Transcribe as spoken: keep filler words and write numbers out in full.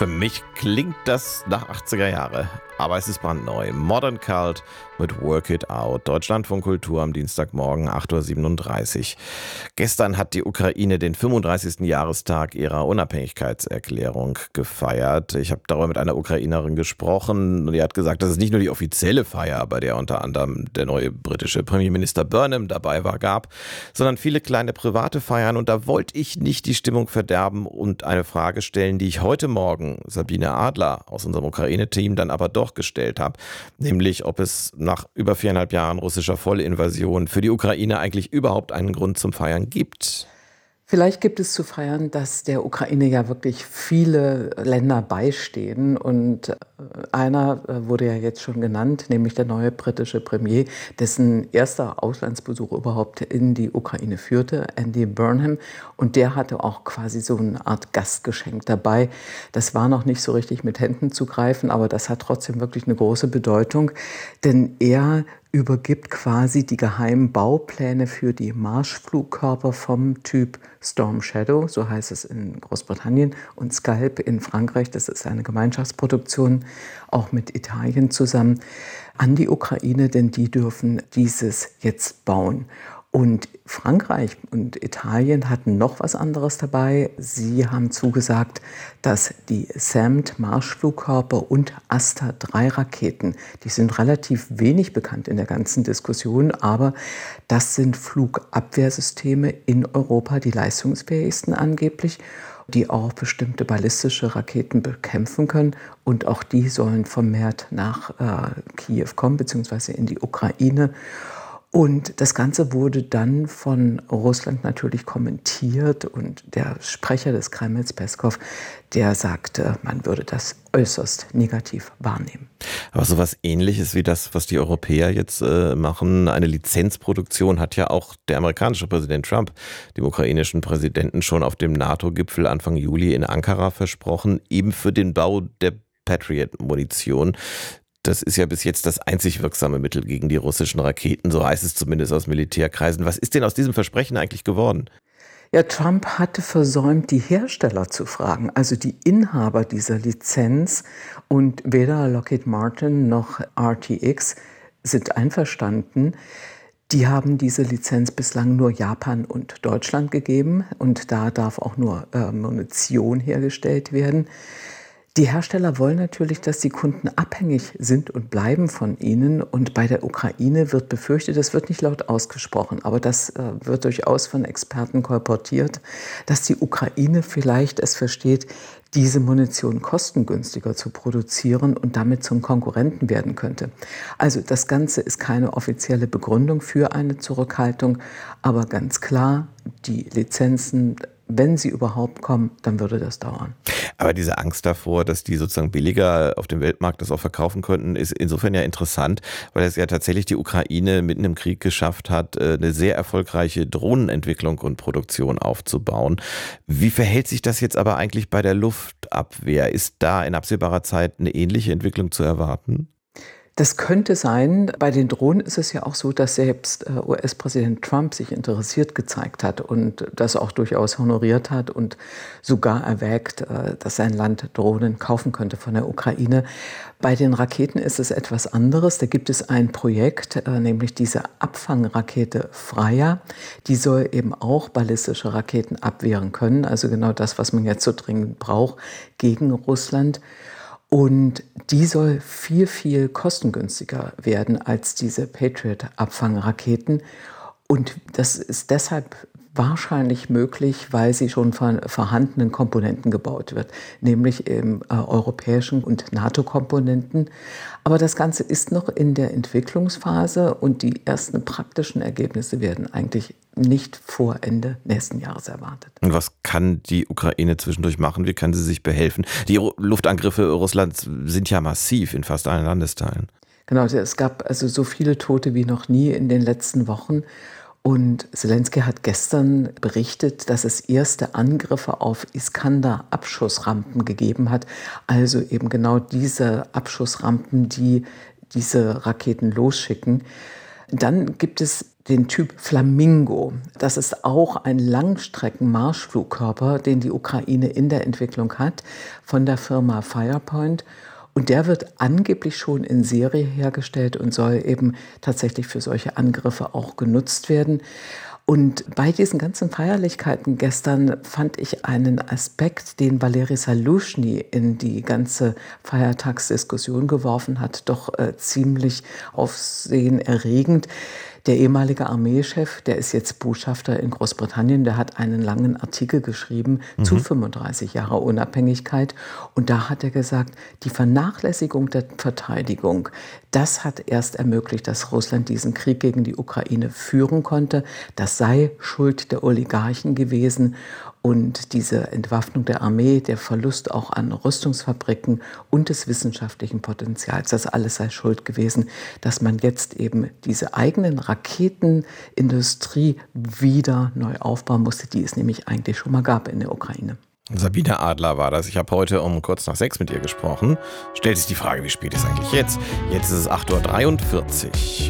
Für mich klingt das nach achtziger Jahre, aber es ist brandneu. Modern Cult mit Work It Out. Deutschlandfunk Kultur am Dienstagmorgen, acht Uhr siebenunddreißig. Gestern hat die Ukraine den fünfunddreißigsten Jahrestag ihrer Unabhängigkeitserklärung gefeiert. Ich habe darüber mit einer Ukrainerin gesprochen und die hat gesagt, dass es nicht nur die offizielle Feier, bei der unter anderem der neue britische Premierminister Burnham dabei war, gab, sondern viele kleine private Feiern. Und da wollte ich nicht die Stimmung verderben und eine Frage stellen, die ich heute Morgen Sabine Adler aus unserem Ukraine-Team dann aber doch gestellt habe, nämlich ob es nach über viereinhalb Jahren russischer Vollinvasion für die Ukraine eigentlich überhaupt einen Grund zum Feiern gibt. Vielleicht gibt es zu feiern, dass der Ukraine ja wirklich viele Länder beistehen. Und einer wurde ja jetzt schon genannt, nämlich der neue britische Premier, dessen erster Auslandsbesuch überhaupt in die Ukraine führte, Andy Burnham. Und der hatte auch quasi so eine Art Gastgeschenk dabei. Das war noch nicht so richtig mit Händen zu greifen, aber das hat trotzdem wirklich eine große Bedeutung, denn er übergibt quasi die geheimen Baupläne für die Marschflugkörper vom Typ Storm Shadow, so heißt es in Großbritannien, und Scalp in Frankreich, das ist eine Gemeinschaftsproduktion, auch mit Italien zusammen, an die Ukraine, denn die dürfen dieses jetzt bauen. Und Frankreich und Italien hatten noch was anderes dabei. Sie haben zugesagt, dass die SAMD-Marschflugkörper und Astra drei Raketen, die sind relativ wenig bekannt in der ganzen Diskussion, aber das sind Flugabwehrsysteme in Europa, die leistungsfähigsten angeblich, die auch bestimmte ballistische Raketen bekämpfen können. Und auch die sollen vermehrt nach äh, Kiew kommen, beziehungsweise in die Ukraine. Und das Ganze wurde dann von Russland natürlich kommentiert und der Sprecher des Kremls, Peskov, der sagte, man würde das äußerst negativ wahrnehmen. Aber sowas Ähnliches wie das, was die Europäer jetzt äh, machen, eine Lizenzproduktion, hat ja auch der amerikanische Präsident Trump dem ukrainischen Präsidenten schon auf dem NATO-Gipfel Anfang Juli in Ankara versprochen, eben für den Bau der Patriot-Munition. Das ist ja bis jetzt das einzig wirksame Mittel gegen die russischen Raketen, so heißt es zumindest aus Militärkreisen. Was ist denn aus diesem Versprechen eigentlich geworden? Ja, Trump hatte versäumt, die Hersteller zu fragen, also die Inhaber dieser Lizenz. Und weder Lockheed Martin noch R T X sind einverstanden. Die haben diese Lizenz bislang nur Japan und Deutschland gegeben. Und da darf auch nur äh, Munition hergestellt werden. Die Hersteller wollen natürlich, dass die Kunden abhängig sind und bleiben von ihnen. Und bei der Ukraine wird befürchtet, das wird nicht laut ausgesprochen, aber das äh, wird durchaus von Experten kolportiert, dass die Ukraine vielleicht es versteht, diese Munition kostengünstiger zu produzieren und damit zum Konkurrenten werden könnte. Also das Ganze ist keine offizielle Begründung für eine Zurückhaltung, aber ganz klar, die Lizenzen, wenn sie überhaupt kommen, dann würde das dauern. Aber diese Angst davor, dass die sozusagen billiger auf dem Weltmarkt das auch verkaufen könnten, ist insofern ja interessant, weil es ja tatsächlich die Ukraine mitten im Krieg geschafft hat, eine sehr erfolgreiche Drohnenentwicklung und Produktion aufzubauen. Wie verhält sich das jetzt aber eigentlich bei der Luftabwehr? Ist da in absehbarer Zeit eine ähnliche Entwicklung zu erwarten? Das könnte sein. Bei den Drohnen ist es ja auch so, dass selbst U S-Präsident Trump sich interessiert gezeigt hat und das auch durchaus honoriert hat und sogar erwägt, dass sein Land Drohnen kaufen könnte von der Ukraine. Bei den Raketen ist es etwas anderes. Da gibt es ein Projekt, nämlich diese Abfangrakete Freya. Die soll eben auch ballistische Raketen abwehren können. Also genau das, was man jetzt so dringend braucht gegen Russland. Und die soll viel, viel kostengünstiger werden als diese Patriot-Abfangraketen. Und das ist deshalb wahrscheinlich möglich, weil sie schon von vorhandenen Komponenten gebaut wird, nämlich im äh, europäischen und NATO-Komponenten. Aber das Ganze ist noch in der Entwicklungsphase und die ersten praktischen Ergebnisse werden eigentlich nicht vor Ende nächsten Jahres erwartet. Und was kann die Ukraine zwischendurch machen? Wie kann sie sich behelfen? Die Luftangriffe Russlands sind ja massiv in fast allen Landesteilen. Genau, es gab also so viele Tote wie noch nie in den letzten Wochen. Und Selenskyj hat gestern berichtet, dass es erste Angriffe auf Iskander-Abschussrampen gegeben hat. Also eben genau diese Abschussrampen, die diese Raketen losschicken. Dann gibt es den Typ Flamingo. Das ist auch ein Langstrecken-Marschflugkörper, den die Ukraine in der Entwicklung hat, von der Firma Firepoint. Und der wird angeblich schon in Serie hergestellt und soll eben tatsächlich für solche Angriffe auch genutzt werden. Und bei diesen ganzen Feierlichkeiten gestern fand ich einen Aspekt, den Valery Salushny in die ganze Feiertagsdiskussion geworfen hat, doch äh, ziemlich aufsehenerregend. Der ehemalige Armeechef, der ist jetzt Botschafter in Großbritannien, der hat einen langen Artikel geschrieben mhm. zu fünfunddreißig Jahre Unabhängigkeit. Und da hat er gesagt, die Vernachlässigung der Verteidigung, das hat erst ermöglicht, dass Russland diesen Krieg gegen die Ukraine führen konnte. Das sei Schuld der Oligarchen gewesen. Und diese Entwaffnung der Armee, der Verlust auch an Rüstungsfabriken und des wissenschaftlichen Potenzials, das alles sei schuld gewesen, dass man jetzt eben diese eigenen Raketenindustrie wieder neu aufbauen musste, die es nämlich eigentlich schon mal gab in der Ukraine. Sabine Adler war das. Ich habe heute um kurz nach sechs mit ihr gesprochen. Stellt sich die Frage, wie spät ist eigentlich jetzt? Jetzt ist es acht Uhr dreiundvierzig.